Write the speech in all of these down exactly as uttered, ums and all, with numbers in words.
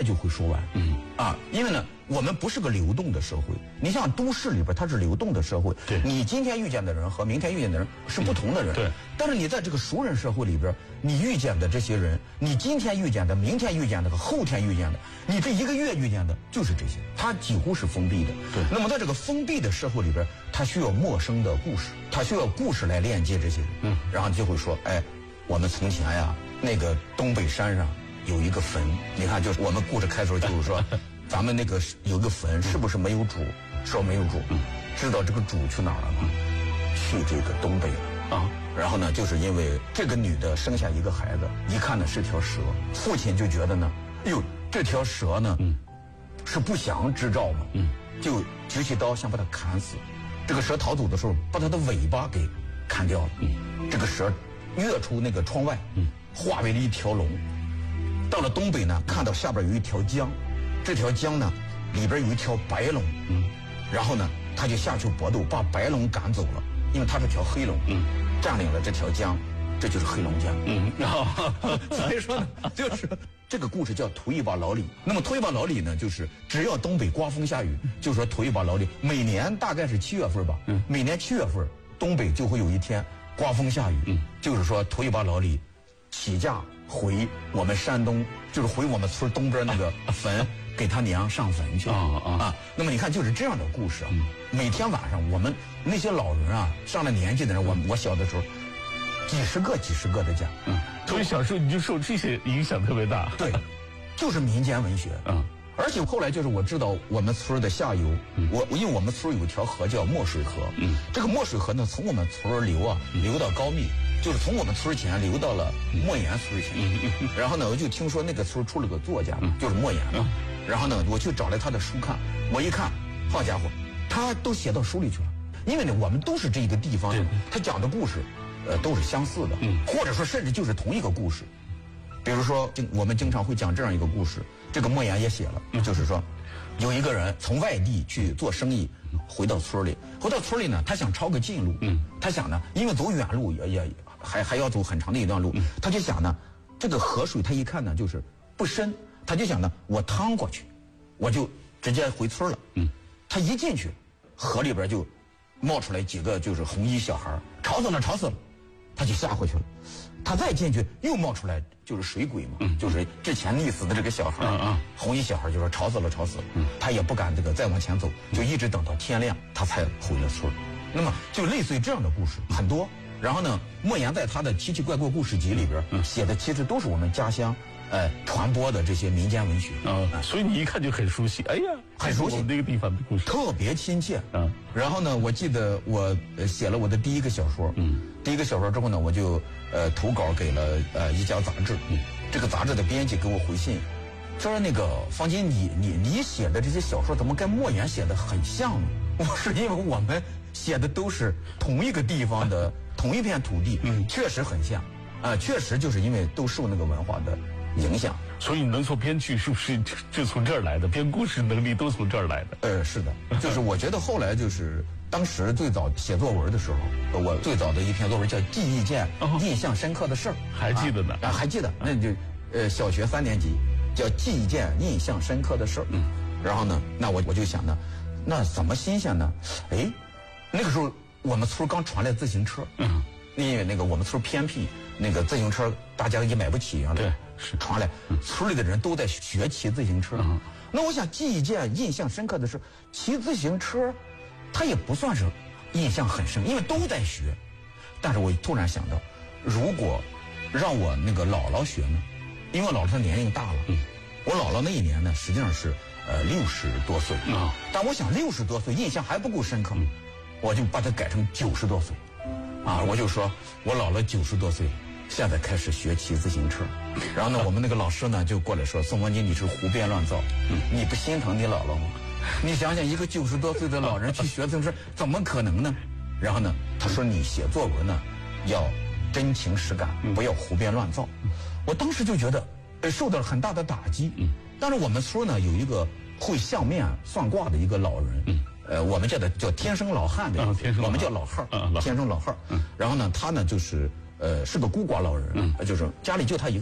就会说完。嗯啊，因为呢，我们不是个流动的社会。你像都市里边，它是流动的社会。 对， 你今天遇见的人和明天遇见的人是不同的人。 嗯、对， 但是你在这个熟人社会里边，你遇见的这些人，你今天遇见的、明天遇见的和后天遇见的，你这一个月遇见的就是这些，它几乎是封闭的。 对， 那么在这个封闭的社会里边，它需要陌生的故事，它需要故事来链接这些人。嗯，然后就会说，哎，我们从前呀，那个东北山上有一个坟，你看，就是我们故事开头就是说，咱们那个有个坟，是不是没有主？说没有主，嗯，知道这个主去哪儿了吗？去这个东北了啊。然后呢，就是因为这个女的生下一个孩子，一看呢是条蛇，父亲就觉得呢，哎呦，这条蛇呢，嗯，是不祥之兆嘛，嗯，就举起刀想把它砍死。这个蛇逃走的时候，把它的尾巴给砍掉了，嗯，这个蛇跃出那个窗外，嗯，化为了一条龙。到了东北呢，看到下边有一条江，这条江呢里边有一条白龙，嗯，然后呢他就下去搏斗，把白龙赶走了，因为它是条黑龙，嗯，占领了这条江，这就是黑龙江，嗯，所以说呢，就是这个故事叫图一把老李。那么图一把老李呢，就是只要东北刮风下雨，就说图一把老李。每年大概是七月份吧，嗯，每年七月份东北就会有一天刮风下雨，嗯，就是说图一把老李起驾回我们山东，就是回我们村东边那个坟，给他娘上坟去啊啊啊！那么你看，就是这样的故事啊。嗯、每天晚上，我们那些老人啊，上了年纪的人，我我小的时候，几十个几十个的讲。嗯， 所以小时候你就受这些影响特别大。 对，就是民间文学。嗯，而且后来就是我知道我们村的下游，嗯、我因为我们村有一条河叫墨水河。嗯，这个墨水河呢，从我们村流啊，流到高密。就是从我们村前流到了莫言村前，然后呢，我就听说那个村出了个作家，就是莫言，然后呢，我去找来他的书看，我一看，好家伙，他都写到书里去了。因为呢，我们都是这一个地方，他讲的故事，呃，都是相似的，或者说甚至就是同一个故事。比如说，我们经常会讲这样一个故事，这个莫言也写了，就是说，有一个人从外地去做生意。回到村里，回到村里呢，他想抄个近路。嗯，他想呢，因为走远路也也还还要走很长的一段路，嗯、他就想呢，这个河水他一看呢就是不深，他就想呢，我趟过去，我就直接回村了。嗯，他一进去，河里边就冒出来几个就是红衣小孩，吵死了，吵死了，他就下回去了。他再进去又冒出来就是水鬼嘛，嗯、就是之前溺死的这个小孩，嗯嗯、红衣小孩就说吵死了，吵死了，嗯、他也不敢这个再往前走，就一直等到天亮，他才回了村。那么就类似于这样的故事很多。然后呢，莫言在他的奇奇怪怪故事集里边、嗯、写的其实都是我们家乡呃传播的这些民间文学啊、嗯，所以你一看就很熟悉。哎呀， 很熟悉我们那个地方的故事， 特别亲切。嗯，然后呢，我记得我写了我的第一个小说，嗯，第一个小说之后呢，我就呃投稿给了呃一家杂志，嗯，这个杂志的编辑给我回信，说那个方金，你你你写的这些小说怎么跟莫言写的很像呢？我是因为我们写的都是同一个地方的同一片土地，嗯，确实很像，啊、呃，确实就是因为都受那个文化的影响。 所以你能做编剧，是不是就从这儿来的？编故事能力都从这儿来的？ 呃，是的，就是我觉得后来就是当时最早写作文的时候，我最早的一篇作文叫《记忆件印象深刻的事儿》， 还记得呢？ 啊，还记得，那你就呃小学三年级叫《记忆件印象深刻的事儿》。嗯，然后呢，那我我就想呢，那怎么新鲜呢？哎，那个时候我们村刚传来自行车，嗯，因为那个我们村偏僻，那个自行车大家也买不起，原来对。是传来，村里的人都在学骑自行车。嗯、那我想记一件印象深刻的是，骑自行车，他也不算是印象很深，因为都在学。但是我突然想到，如果让我那个姥姥学呢，因为我姥姥她年龄大了，嗯、我姥姥那一年呢实际上是呃六十多岁啊。但我想六十多岁印象还不够深刻，嗯、我就把它改成九十多岁，啊，我就说我姥姥九十多岁。现在开始学骑自行车，然后呢，我们那个老师呢就过来说：“宋文金，你是胡编乱造，嗯、你不心疼你姥姥吗？你想想，一个九十多岁的老人去学自行车，怎么可能呢？”然后呢，他说：“你写作文呢，要真情实感，不要胡编乱造。嗯”我当时就觉得，呃，受到了很大的打击。嗯、但是我们村呢有一个会相面算卦的一个老人，嗯、呃，我们叫的叫天生老汉的， 嗯、 我们叫老汉，嗯、天生老汉。嗯、然后呢，他呢就是。呃，是个孤寡老人，嗯、就是家里就他一个人。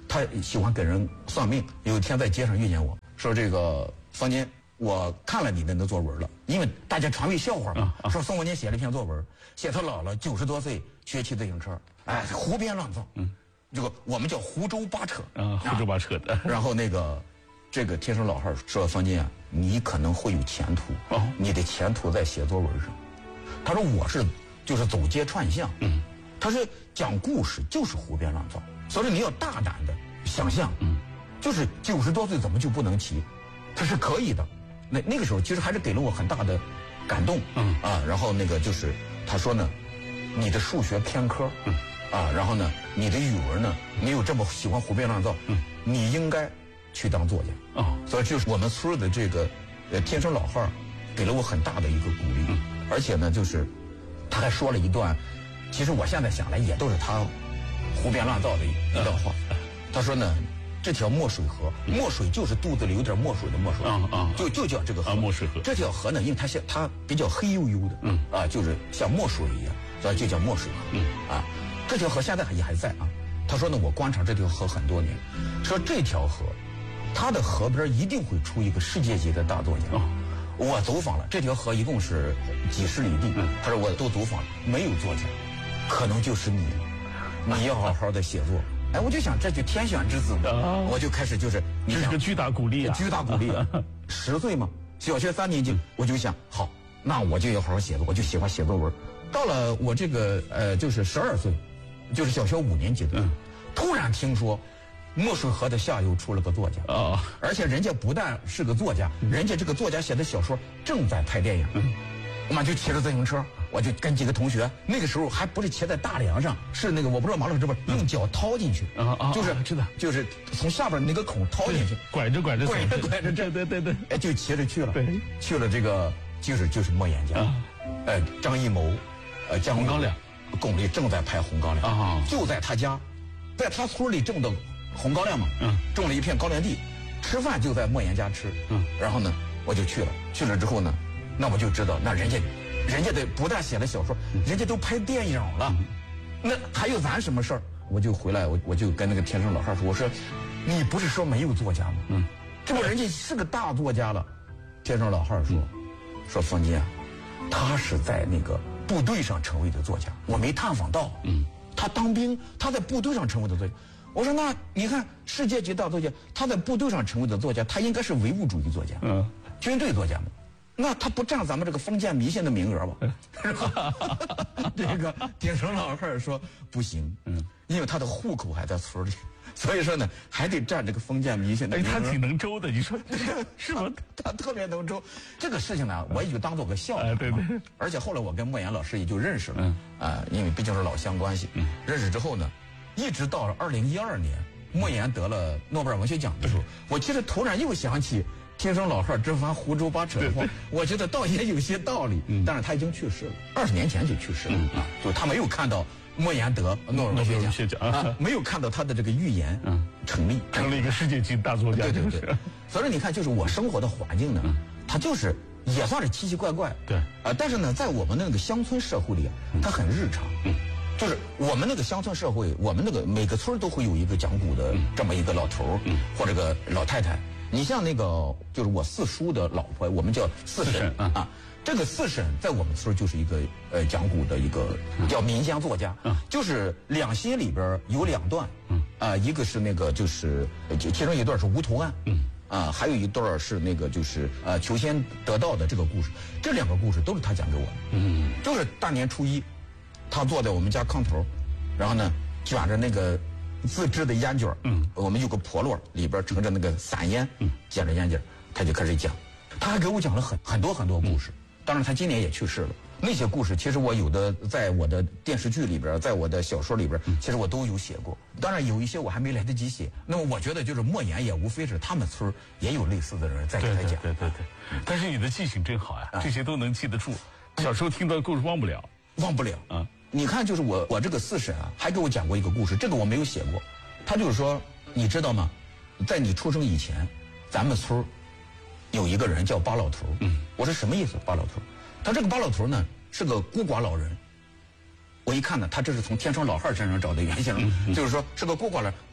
他喜欢给人算命。有一天在街上遇见我说：“这个方金，我看了你的那作文了，因为大家传为笑话嘛，啊啊、说宋文金写了一篇作文，写他姥姥九十多岁学骑自行车，哎，胡编乱造。嗯，这个我们叫胡诌八扯啊，胡诌八扯的。 然后那个这个天生老汉说：方金啊，你可能会有前途，哦、你的前途在写作文上。他说我是就是走街串巷，嗯，他是讲故事就是胡编乱造，所以你要大胆的想象，嗯，就是九十多岁怎么就不能骑？他是可以的。那那个时候其实还是给了我很大的感动，嗯啊，然后那个就是他说呢，你的数学偏科，嗯啊，然后呢，你的语文呢，你有这么喜欢胡编乱造，嗯，你应该去当作家，哦，所以就是我们村的这个呃天生老汉给了我很大的一个鼓励，嗯，而且呢，就是他还说了一段，其实我现在想来也都是他胡编乱造的一一段话，他说呢。这条墨水河，墨水就是肚子里有点墨水的墨水，啊啊，就就叫这个河。 墨水河。 这条河呢，因为它像它比较黑黝黝的，嗯啊，就是像墨水一样，所以就叫墨水河。嗯啊，这条河现在也还在啊。他说呢，我观察这条河很多年，说这条河，它的河边一定会出一个世界级的大作家。哦，我走访了这条河，一共是几十里地。嗯，他说我都走访了，没有作家，可能就是你了，你要好好的写作。哎，我就想这就天选之子嘛，哦、我就开始就是， 你这是个巨大鼓励啊， 巨大鼓励啊！十岁嘛，小学三年级，我就想，好，那我就要好好写作，我就喜欢写作文。到了我这个呃，就是十二岁，就是小学五年级的，嗯、突然听说，墨水河的下游出了个作家啊，哦、而且人家不但是个作家，嗯、人家这个作家写的小说正在拍电影，嗯、我们就骑着自行车。我就跟几个同学，那个时候还不是骑在大梁上，是那个我不知道马路这边用脚掏进去，啊啊，就是知道，就是从下边那个孔掏进去， 拐着拐着拐着拐着， 对对对对， 哎，就骑着去了，对，去了这个就是就是莫言家，呃，张艺谋，呃，姜红高粱， 巩俐正在拍《红高粱》啊，就在他家，在他村里种的红高粱嘛，嗯，种了一片高粱地，吃饭就在莫言家吃，嗯，然后呢，我就去了，去了之后呢，那我就知道那人家。人家得不但写了小说，人家都拍电影了，那还有咱什么事儿？我就回来，我我就跟那个天生老汉说，我说，你不是说没有作家吗？嗯，这不人家是个大作家了。天生老汉说，说方金啊，他是在那个部队上成为的作家，我没探访到。嗯，他当兵，他在部队上成为的作家。我说那你看世界级大作家，他在部队上成为的作家，他应该是唯物主义作家，嗯，军队作家嘛。那他不占咱们这个封建迷信的名额吧？是吧？这个天生老汉说不行，嗯，因为他的户口还在村里，所以说呢，还得占这个封建迷信的名额。 哎，他挺能周的，你说是吗？ 他特别能周。这个事情呢，我也就当做个笑话。 对对。 而且后来我跟莫言老师也就认识了，嗯啊，因为毕竟是老乡关系。嗯。认识之后呢，一直到了二零一二年，莫言得了诺贝尔文学奖的时候，我其实突然又想起。天生老汉这番胡诌八扯的话，我觉得倒也有些道理。嗯，但是他已经去世了，二十年前就去世了啊！就他没有看到莫言得诺贝尔文学奖啊，没有看到他的这个预言嗯成立， 成了一个世界级大作家。 对对对。所以你看，就是我生活的环境呢，它就是也算是奇奇怪怪。 对啊，但是呢，在我们那个乡村社会里，它很日常。嗯，就是我们那个乡村社会，我们那个每个村都会有一个讲古的这么一个老头儿或者个老太太。你像那个，就是我四叔的老婆，我们叫四婶啊。啊这个四婶在我们村就是一个呃讲古的一个叫民间作家，嗯、就是两些里边有两段，嗯啊，一个是那个就是其中一段是无头案，嗯啊，还有一段是那个就是呃求仙得道的这个故事，这两个故事都是他讲给我的，嗯，就是大年初一，他坐在我们家炕头，然后呢卷着那个。自制的烟卷，嗯，我们有个笸箩，里边盛着那个散烟，嗯，捡着烟卷，他就开始讲，他还给我讲了很很多很多故事。当然，他今年也去世了。那些故事，其实我有的在我的电视剧里边，在我的小说里边，其实我都有写过。当然，有一些我还没来得及写。那么，我觉得就是莫言也无非是他们村也有类似的人在给他讲。 对对对对。但是你的记性真好呀，这些都能记得住。小时候听到的故事忘不了， 忘不了啊。你看，就是我我这个四婶啊，还给我讲过一个故事，这个我没有写过。他就是说，你知道吗？在你出生以前，咱们村有一个人叫巴老头。嗯，我说什么意思？巴老头？他这个巴老头呢是个孤寡老人。我一看呢，他这是从天生老汉身上找的原型，嗯嗯、就是说是个孤寡老人。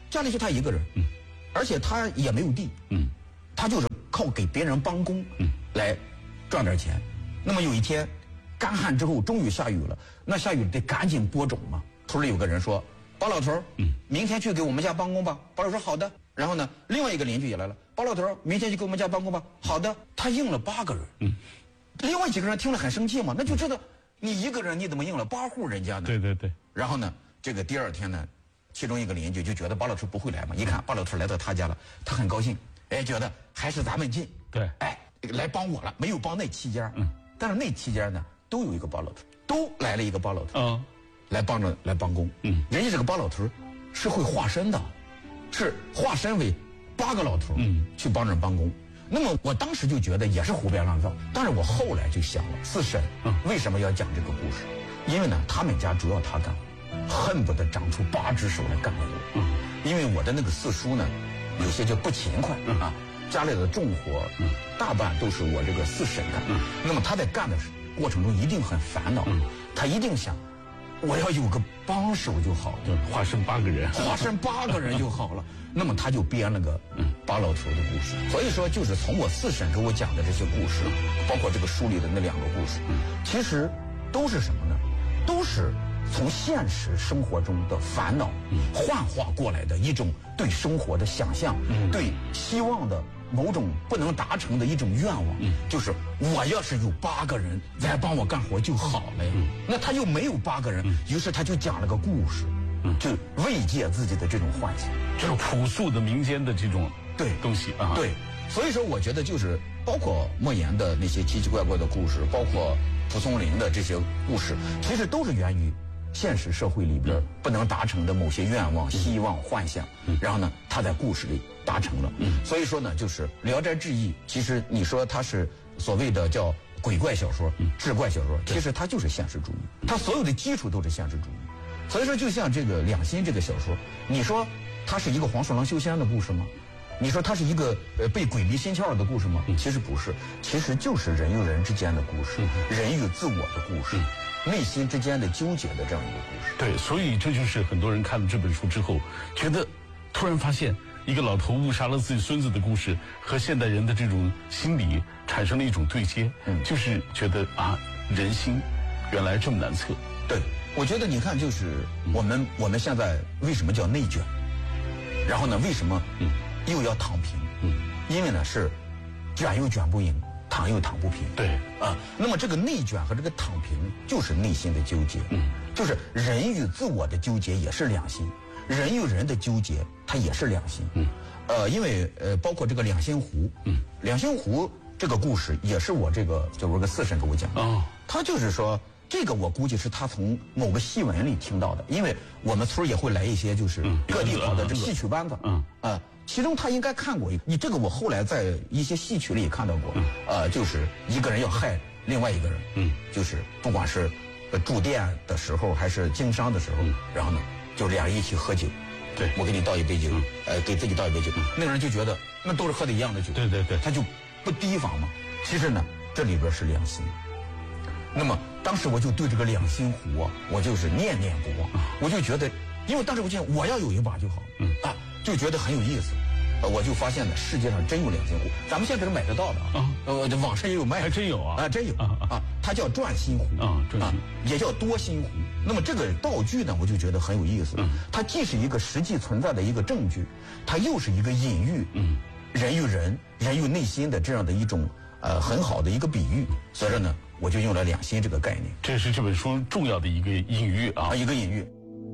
家里就他一个人，嗯，而且他也没有地，嗯，他就是靠给别人帮工，嗯，来赚点钱。那么有一天，干旱之后终于下雨了，那下雨得赶紧播种嘛。村里有个人说：“包老头，嗯，明天去给我们家帮工吧。”包老头说：“好的。”然后呢，另外一个邻居也来了：“包老头，明天去给我们家帮工吧。”好的，他应了八个人，嗯，另外几个人听了很生气嘛，那就知道你一个人你怎么应了八户人家呢？ 对对对。 然后呢，这个第二天呢，其中一个邻居就觉得包老头不会来嘛，一看包老头来到他家了，他很高兴，哎，觉得还是咱们近， 对， 哎，来帮我了，没有帮那七家，嗯，但是那七家呢，都有一个包老头，都来了一个包老头，嗯，来帮着来帮工，嗯，人家这个包老头是会化身的，是化身为八个老头，嗯，去帮人帮工。那么我当时就觉得也是胡编乱造，但是我后来就想了，四婶为什么要讲这个故事？因为呢，他们家主要他干活，恨不得长出八只手来干活。嗯，因为我的那个四叔呢，有些就不勤快啊，家里的重活，嗯，大半都是我这个四婶干。嗯，那么他在干的过程中一定很烦恼，嗯，他一定想，我要有个帮手就好了， 对，化身八个人， 化身八个人就好了。那么他就编了个嗯八老头的故事。所以说，就是从我四婶给我讲的这些故事，包括这个书里的那两个故事，其实都是什么呢？都是从现实生活中的烦恼幻化过来的一种对生活的想象，嗯、对希望的某种不能达成的一种愿望，嗯、就是我要是有八个人来帮我干活就好了呀。嗯、那他又没有八个人，嗯、于是他就讲了个故事，嗯、就慰藉自己的这种幻想， 这种朴素的民间的这种对东西啊。 对，所以说我觉得就是包括莫言的那些奇奇怪怪的故事，包括蒲松龄的这些故事，其实都是源于现实社会里边不能达成的某些愿望、希望、幻想，然后呢，他在故事里达成了。所以说呢，就是《聊斋志异》，其实你说它是所谓的叫鬼怪小说、志怪小说，其实它就是现实主义，它所有的基础都是现实主义。所以说，就像这个《两心》这个小说，你说它是一个黄鼠狼修仙的故事吗？你说它是一个呃被鬼迷心窍的故事吗？其实不是，其实就是人与人之间的故事，人与自我的故事，内心之间的纠结的这样一个故事。 对，所以这就是很多人看了这本书之后，觉得突然发现一个老头误杀了自己孙子的故事，和现代人的这种心理产生了一种对接，嗯，就是觉得啊，人心原来这么难测。 对，我觉得你看，就是我们、嗯、我们现在为什么叫内卷？然后呢，为什么嗯？又要躺平，嗯，因为呢是卷又卷不赢，躺又躺不平， 对啊。那么这个内卷和这个躺平就是内心的纠结，嗯，就是人与自我的纠结也是两心，人与人的纠结它也是两心，嗯，呃，因为呃包括这个两心湖，嗯，两心湖这个故事也是我这个就是我个四婶给我讲的，哦，他就是说。这个我估计是他从某个戏文里听到的，因为我们村也会来一些就是各地跑的这个戏曲班子，嗯，呃，其中他应该看过一个，你这个我后来在一些戏曲里也看到过，嗯、呃，就是一个人要害另外一个人，嗯，就是不管是呃住店的时候还是经商的时候，嗯、然后呢，就俩人一起喝酒， 对， 我给你倒一杯酒，嗯、呃，给自己倒一杯酒，嗯、那个人就觉得那都是喝的一样的酒， 对对对， 他就不提防嘛。其实呢，这里边是两心。那么当时我就对这个两心湖啊，我就是念念不忘，我就觉得，因为当时我想我要有一把就好，嗯啊，就觉得很有意思，呃，我就发现呢，世界上真有两心湖，咱们现在是买得到的啊，呃，网上也有卖， 还真有啊， 啊，真有啊啊，它叫转心湖啊， 啊， 也叫多心湖。那么这个道具呢，我就觉得很有意思，它既是一个实际存在的一个证据，它又是一个隐喻，嗯，人与人、人与内心的这样的一种呃很好的一个比喻，所以说呢。我就用了两心这个概念， 这是这本书重要的一个隐喻啊， 一个隐喻。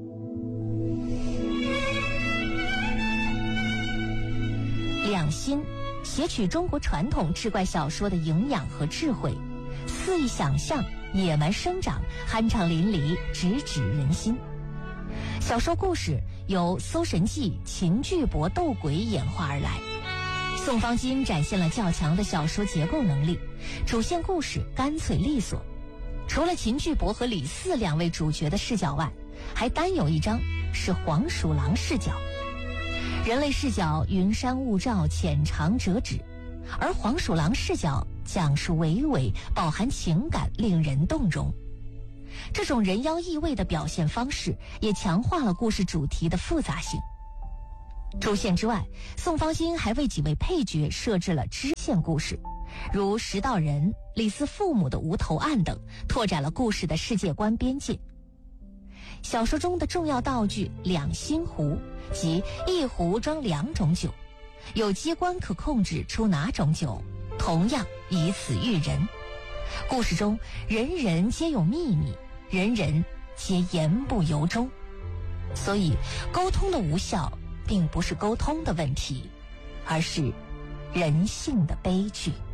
两心写取中国传统志怪小说的营养和智慧，肆意想象，野蛮生长，酣畅淋漓，直指人心。小说故事由《搜神记》秦巨伯斗鬼演化而来。宋方金展现了较强的小说结构能力，主线故事干脆利索。除了秦巨伯和李四两位主角的视角外，还单有一章是黄鼠狼视角。人类视角云山雾罩，浅尝辄止，而黄鼠狼视角讲述娓娓，饱含情感，令人动容。这种人妖意味的表现方式也强化了故事主题的复杂性。 主线之外，宋方兴还为几位配角设置了支线故事，如食道人、李斯父母的无头案等，拓展了故事的世界观边界。小说中的重要道具两心壶，即一壶装两种酒，有机关可控制出哪种酒，同样以此喻人。故事中人人皆有秘密，人人皆言不由衷，所以沟通的无效并不是沟通的问题，而是人性的悲剧。